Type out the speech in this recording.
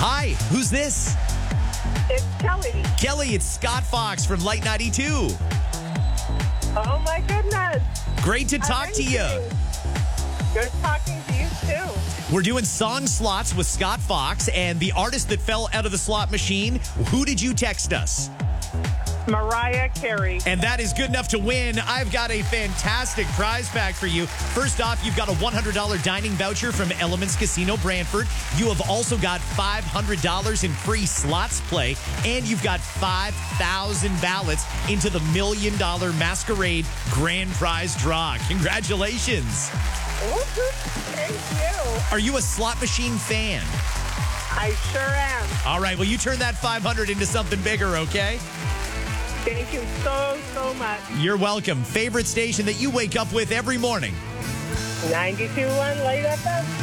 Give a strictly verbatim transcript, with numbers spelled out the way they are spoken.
Hi, who's this? It's Kelly. Kelly, it's Scott Fox from Light ninety-two. Oh, my goodness. Great to talk to you. Amazing. Good talking to you, too. We're doing song slots with Scott Fox, and the artist that fell out of the slot machine, who did you text us? Mariah Carey. And that is good enough to win. I've got a fantastic prize pack for you. First off, you've got a one hundred dollars dining voucher from Elements Casino Brantford. You have also got five hundred dollars in free slots play, and you've got five thousand ballots into the Million Dollar Masquerade Grand Prize Draw. Congratulations. Thank you. Are you a slot machine fan? I sure am. All right, well, you turn that five hundred into something bigger, okay? Thank you so, so much. You're welcome. Favorite station that you wake up with every morning? ninety-two point one Light F M.